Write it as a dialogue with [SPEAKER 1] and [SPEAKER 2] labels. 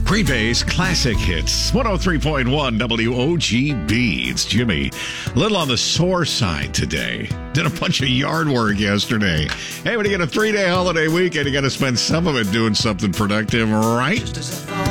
[SPEAKER 1] Green Bay's Classic Hits, 103.1 WOGB. It's Jimmy. A little on the sore side today. Did a bunch of yard work yesterday. Hey, when you get a 3-day holiday weekend, you got to spend some of it doing something productive, right?